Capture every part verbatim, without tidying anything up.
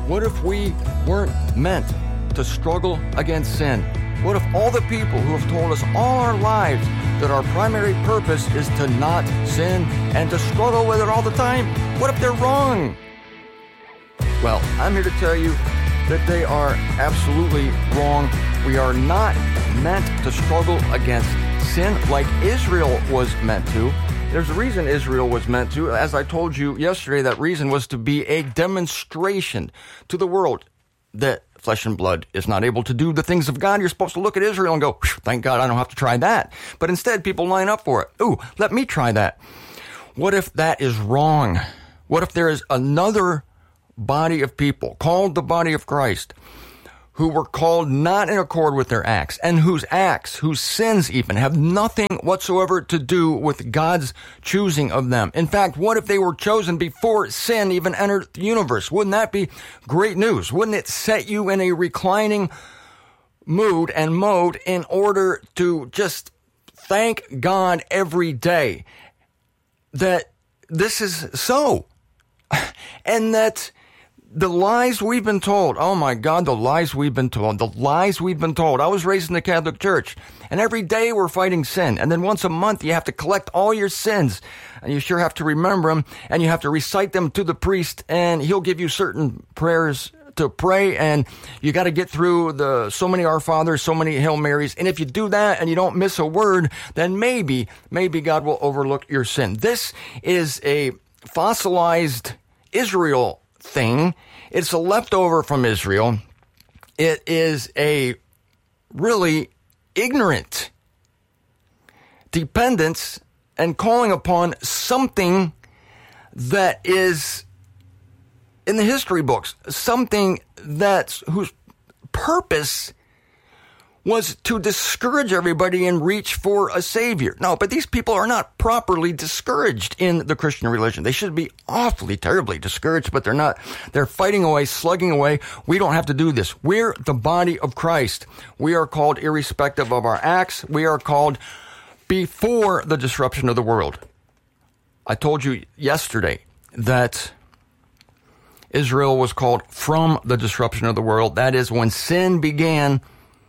What if we weren't meant to struggle against sin? What if all the people who have told us all our lives that our primary purpose is to not sin and to struggle with it all the time, what if they're wrong? Well, I'm here to tell you that they are absolutely wrong. We are not meant to struggle against sin like Israel was meant to. There's a reason Israel was meant to. As I told you yesterday, that reason was to be a demonstration to the world that flesh and blood is not able to do the things of God. You're supposed to look at Israel and go, thank God I don't have to try that. But instead, people line up for it. Ooh, let me try that. What if that is wrong? What if there is another body of people called the body of Christ who were called not in accord with their acts, and whose acts, whose sins even, have nothing whatsoever to do with God's choosing of them? In fact, what if they were chosen before sin even entered the universe? Wouldn't that be great news? Wouldn't it set you in a reclining mood and mode in order to just thank God every day that this is so, and that the lies we've been told, oh my God, the lies we've been told, the lies we've been told. I was raised in the Catholic Church, and every day we're fighting sin. And then once a month, you have to collect all your sins, and you sure have to remember them, and you have to recite them to the priest, and he'll give you certain prayers to pray, and you got to get through the so many Our Fathers, so many Hail Marys. And if you do that and you don't miss a word, then maybe, maybe God will overlook your sin. This is a fossilized Israel thing. It's a leftover from Israel. It is a really ignorant dependence and calling upon something that is in the history books, something that's whose purpose was to discourage everybody and reach for a savior. No, but these people are not properly discouraged in the Christian religion. They should be awfully, terribly discouraged, but they're not. They're fighting away, slugging away. We don't have to do this. We're the body of Christ. We are called irrespective of our acts. We are called before the disruption of the world. I told you yesterday that Israel was called from the disruption of the world. That is, when sin began,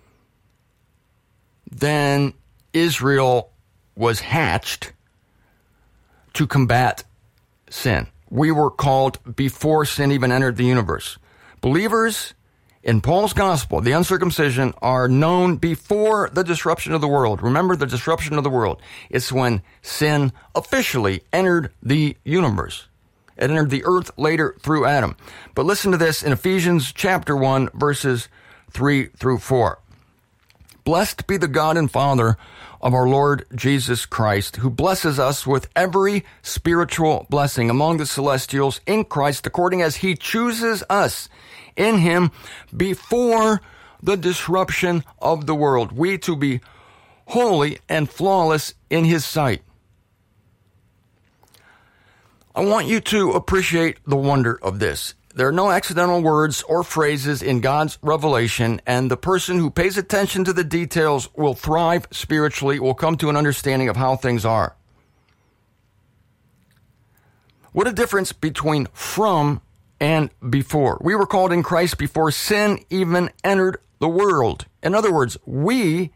then Israel was hatched to combat sin. We were called before sin even entered the universe. Believers in Paul's gospel, the uncircumcision, are known before the disruption of the world. Remember, the disruption of the world. It's when sin officially entered the universe. It entered the earth later through Adam. But listen to this in Ephesians chapter one, verses three through four. Blessed be the God and Father of our Lord Jesus Christ, who blesses us with every spiritual blessing among the celestials in Christ, according as he chooses us in him before the disruption of the world, we to be holy and flawless in his sight. I want you to appreciate the wonder of this. There are no accidental words or phrases in God's revelation, and the person who pays attention to the details will thrive spiritually, will come to an understanding of how things are. What a difference between from and before. We were called in Christ before sin even entered the world. In other words, we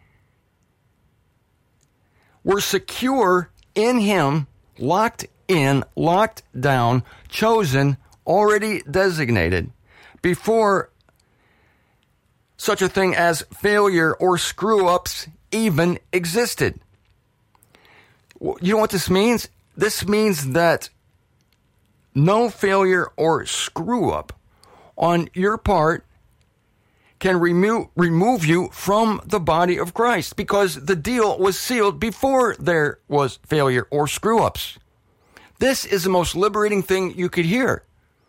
were secure in him, locked in, locked down, chosen, already designated before such a thing as failure or screw-ups even existed. You know what this means? This means that no failure or screw-up on your part can remo- remove you from the body of Christ, because the deal was sealed before there was failure or screw-ups. This is the most liberating thing you could hear.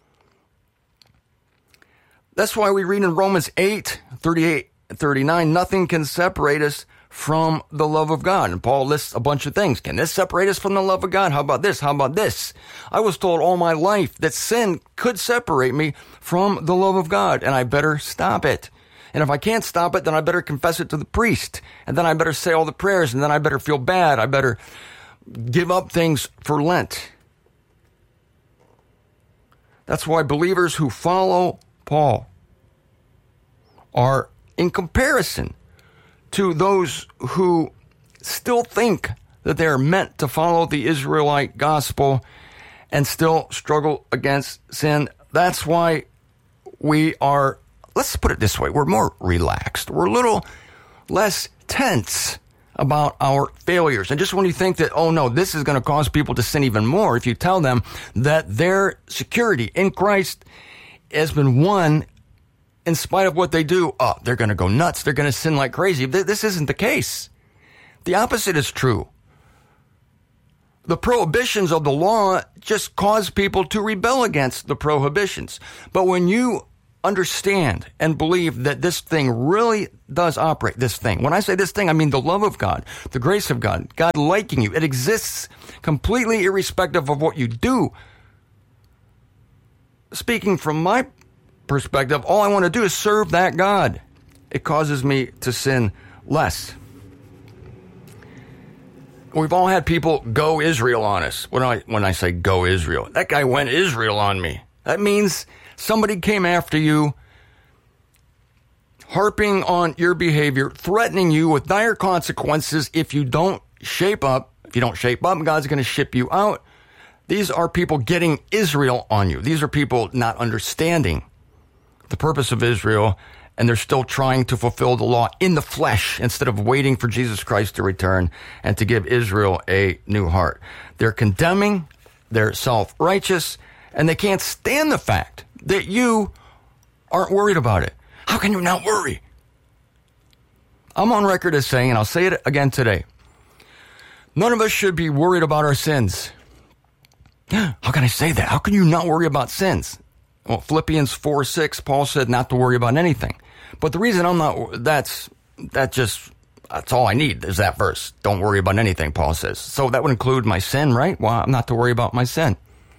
That's why we read in Romans eight, thirty-eight, thirty-nine, nothing can separate us from the love of God. And Paul lists a bunch of things. Can this separate us from the love of God? How about this? How about this? I was told all my life that sin could separate me from the love of God, and I better stop it. And if I can't stop it, then I better confess it to the priest. And then I better say all the prayers, and then I better feel bad. I better give up things for Lent. That's why believers who follow Paul are in comparison to those who still think that they're meant to follow the Israelite gospel and still struggle against sin. That's why we are, let's put it this way, we're more relaxed. We're a little less tense about our failures. And just when you think that, oh no, this is going to cause people to sin even more, if you tell them that their security in Christ has been won in spite of what they do, oh, they're going to go nuts. They're going to sin like crazy. This isn't the case. The opposite is true. The prohibitions of the law just cause people to rebel against the prohibitions. But when you understand and believe that this thing really does operate, this thing, when I say this thing, I mean the love of God, the grace of God, God liking you. It exists completely irrespective of what you do. Speaking from my perspective, all I want to do is serve that God. It causes me to sin less. We've all had people go Israel on us. When I, when I say go Israel, that guy went Israel on me. That means somebody came after you, harping on your behavior, threatening you with dire consequences if you don't shape up. If you don't shape up, God's going to ship you out. These are people getting Israel on you. These are people not understanding the purpose of Israel, and they're still trying to fulfill the law in the flesh instead of waiting for Jesus Christ to return and to give Israel a new heart. They're condemning, they're self-righteous, and they can't stand the fact that you aren't worried about it. How can you not worry? I'm on record as saying, and I'll say it again today, none of us should be worried about our sins. How can I say that? How can you not worry about sins? Well, Philippians four six, Paul said not to worry about anything. But the reason I'm not, that's, that just, that's all I need is that verse. Don't worry about anything, Paul says. So that would include my sin, right? Well, I'm not to worry about my sin.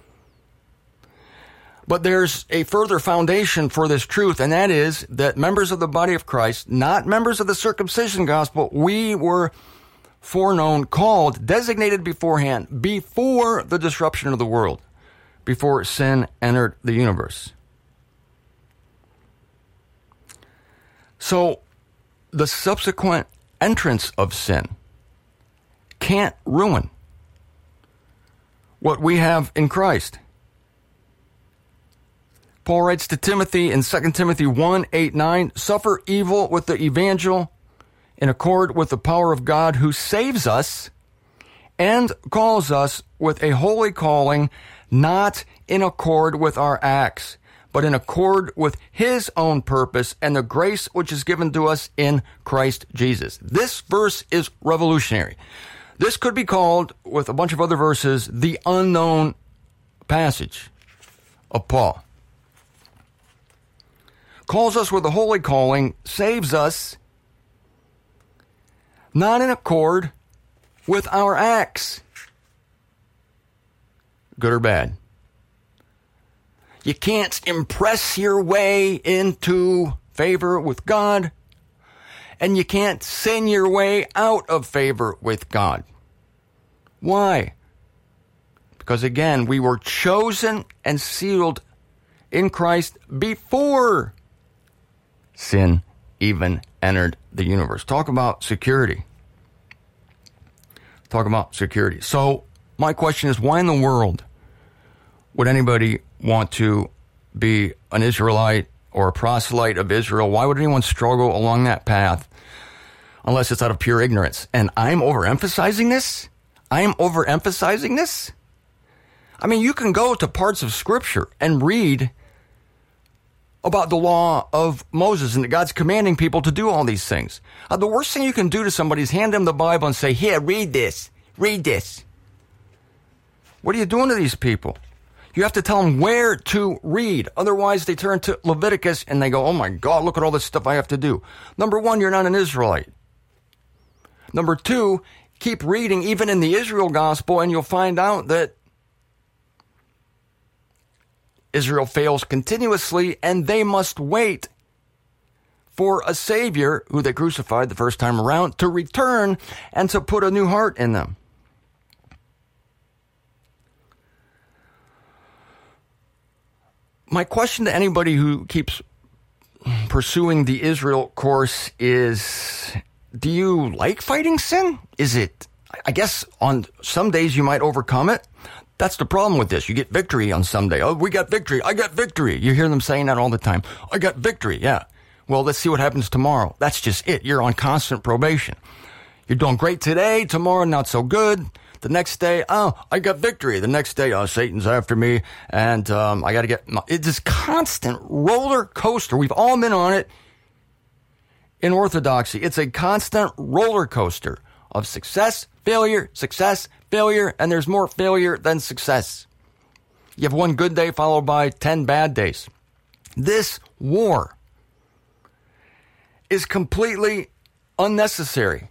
But there's a further foundation for this truth, and that is that members of the body of Christ, not members of the circumcision gospel, we were foreknown, called, designated beforehand, before the disruption of the world, before sin entered the universe. So the subsequent entrance of sin can't ruin what we have in Christ. Paul writes to Timothy in Second Timothy one, eight, nine, suffer evil with the evangel in accord with the power of God who saves us and calls us with a holy calling, not in accord with our acts, but in accord with his own purpose and the grace which is given to us in Christ Jesus. This verse is revolutionary. This could be called, with a bunch of other verses, the unknown passage of Paul. Calls us with a holy calling, saves us, not in accord with our acts, good or bad. You can't impress your way into favor with God, and you can't sin your way out of favor with God. Why? Because again, we were chosen and sealed in Christ before sin even entered the universe. Talk about security. Talk about security. So my question is, why in the world would anybody want to be an Israelite or a proselyte of Israel? Why would anyone struggle along that path unless it's out of pure ignorance? And I'm overemphasizing this? I am overemphasizing this? I mean, you can go to parts of Scripture and read about the law of Moses and that God's commanding people to do all these things. Uh, the worst thing you can do to somebody is hand them the Bible and say, here, read this, read this. What are you doing to these people? You have to tell them where to read. Otherwise, they turn to Leviticus and they go, oh my God, look at all this stuff I have to do. Number one, you're not an Israelite. Number two, keep reading even in the Israel gospel and you'll find out that Israel fails continuously, and they must wait for a Savior, who they crucified the first time around, to return and to put a new heart in them. My question to anybody who keeps pursuing the Israel course is, do you like fighting sin? Is it, I guess on some days you might overcome it. That's the problem with this. You get victory on some day. Oh, we got victory. I got victory. You hear them saying that all the time. I got victory. Yeah. Well, let's see what happens tomorrow. That's just it. You're on constant probation. You're doing great today. Tomorrow, not so good. The next day, oh, I got victory. The next day, oh, Satan's after me. And um, I got to get... It's this constant roller coaster. We've all been on it in orthodoxy. It's a constant roller coaster of success, failure, success, failure, and there's more failure than success. You have one good day followed by ten bad days. This war is completely unnecessary.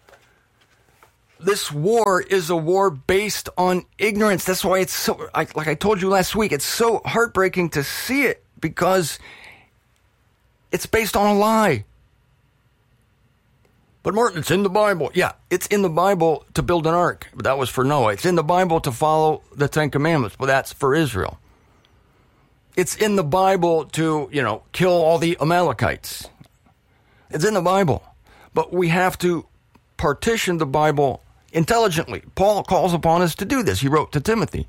This war is a war based on ignorance. That's why it's so, like I told you last week, it's so heartbreaking to see it because it's based on a lie. But Martin, it's in the Bible. Yeah, it's in the Bible to build an ark, but that was for Noah. It's in the Bible to follow the Ten Commandments, but that's for Israel. It's in the Bible to, you know, kill all the Amalekites. It's in the Bible. But we have to partition the Bible intelligently. Paul calls upon us to do this. He wrote to Timothy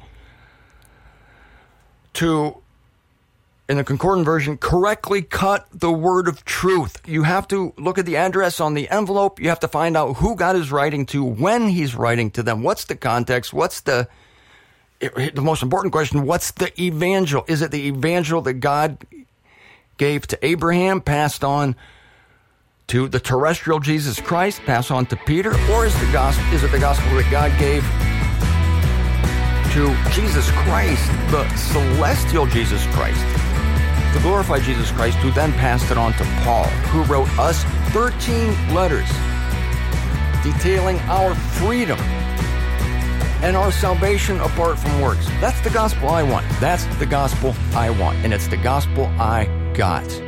to, in the Concordant version, correctly cut the word of truth. You have to look at the address on the envelope. You have to find out who God is writing to, when he's writing to them. What's the context? What's the, the most important question, what's the evangel? Is it the evangel that God gave to Abraham, passed on to the terrestrial Jesus Christ, passed on to Peter? Or is the gospel, is it the gospel that God gave to Jesus Christ, the celestial Jesus Christ, the glorified Jesus Christ, who then passed it on to Paul, who wrote us thirteen letters detailing our freedom and our salvation apart from works? That's the gospel I want. That's the gospel I want. And it's the gospel I got.